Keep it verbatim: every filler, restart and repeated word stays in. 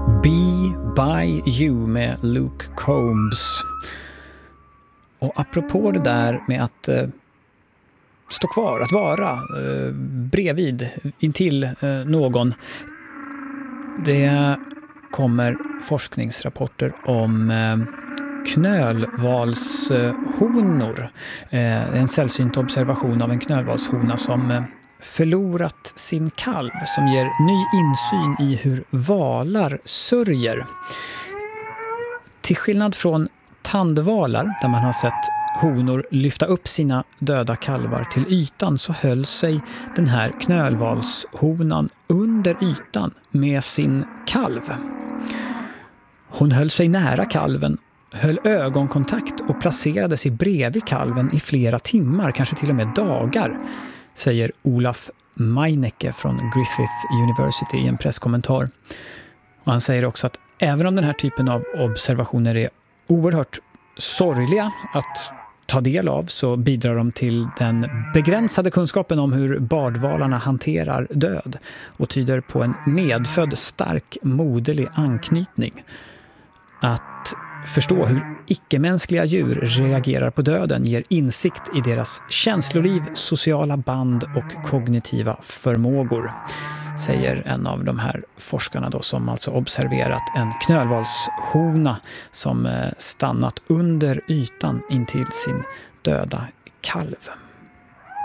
Be by You med Luke Combs. Och apropå det där med att eh, stå kvar, att vara eh, bredvid, intill eh, någon. Det kommer forskningsrapporter om eh, knölvalshonor. Eh, en sällsynt observation av en knölvalshona som eh, förlorat sin kalv, som ger ny insyn i hur valar sörjer. Till skillnad från tandvalar, där man har sett honor lyfta upp sina döda kalvar till ytan, så höll sig den här knölvalshonan under ytan med sin kalv. Hon höll sig nära kalven, höll ögonkontakt och placerade sig bredvid kalven i flera timmar, kanske till och med dagar, säger Olaf Meinecke från Griffith University i en presskommentar. Och han säger också att även om den här typen av observationer är oerhört sorgliga att ta del av, så bidrar de till den begränsade kunskapen om hur bardvalarna hanterar död och tyder på en medfödd stark moderlig anknytning. Att förstå hur icke-mänskliga djur reagerar på döden ger insikt i deras känsloliv, sociala band och kognitiva förmågor, säger en av de här forskarna då, som alltså observerat en knölvalshona som stannat under ytan intill sin döda kalv.